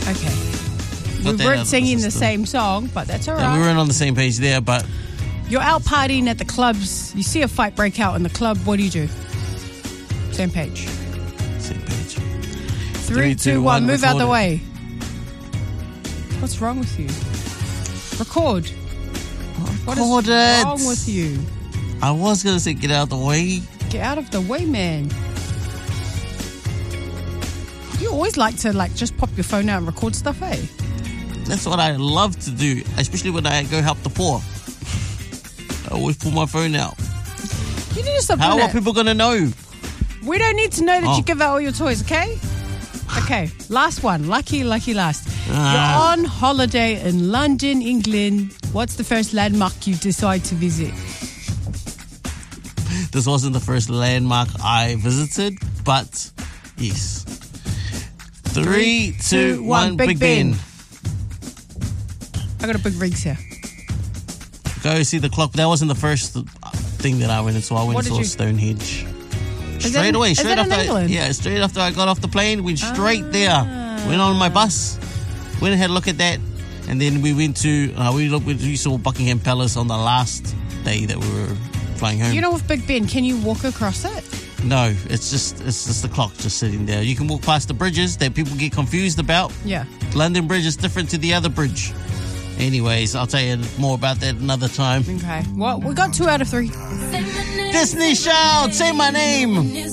Okay. Got We that out weren't of singing the system. same song, but that's all And right. we weren't on the same page there, but You're out partying at the clubs. You see a fight break out in the club. What do you do? Same page. same page. 3, 2, 1. Move out the record way. What's wrong with you? Record. What is Record it. wrong with you? I was going to say get out of the way. Get out of the way, man. You always like to just pop your phone out and record stuff, eh? That's what I love to do, especially when I go help the poor. I always pull my phone out. You need to stop How doing are that. people going to know? We don't need to know that Oh. you give out all your toys, okay? Okay, last one. Lucky last. Ah. You're on holiday in London, England. What's the first landmark you decide to visit? This wasn't the first landmark I visited, but yes. 3, 2, 1, Big Ben. I got a big rigs here. Go see the clock. That wasn't the first thing that I went into. I went What and did saw you- Stonehenge. Is Straight that- away, is straight that in after. England? Yeah, straight after I got off the plane, went straight there. Went on my bus, went and had a look at that, and then we went to we saw Buckingham Palace on the last day that we were flying home. You know, with Big Ben, can you walk across it? No, it's just the clock just sitting there. You can walk past the bridges that people get confused about. Yeah. London Bridge is different to the other bridge. Anyways, I'll tell you more about that another time. Okay. Well, we got 2 out of 3. Disney Shout! Say my name!